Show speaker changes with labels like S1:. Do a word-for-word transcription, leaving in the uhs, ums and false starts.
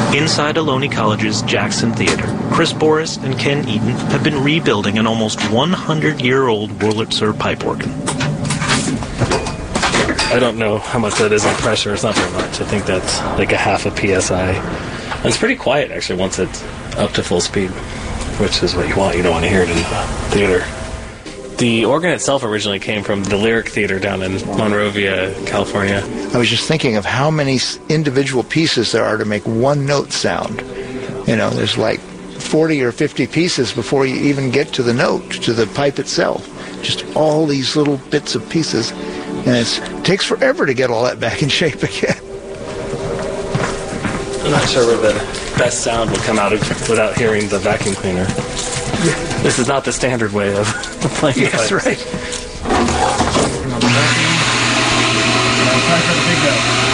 S1: Inside Ohlone College's Jackson Theater, Chris Boris and Ken Eaton have been rebuilding an almost one hundred year old Wurlitzer pipe organ.
S2: I don't know how much that is on pressure. It's not very much. I think that's like a half a P S I. And it's pretty quiet, actually, once it's up to full speed, which is what you want. You don't want to hear it in the theater. The organ itself originally came from the Lyric Theater down in Monrovia, California.
S3: I was just thinking of how many individual pieces there are to make one note sound. You know, there's like forty or fifty pieces before you even get to the note, to the pipe itself. Just all these little bits of pieces. And it's, it takes forever to get all that back in shape again.
S2: I'm not sure where the best sound will come out of without hearing the vacuum cleaner. This is not the standard way of playing.
S3: Yes, right.
S4: Time for the big note.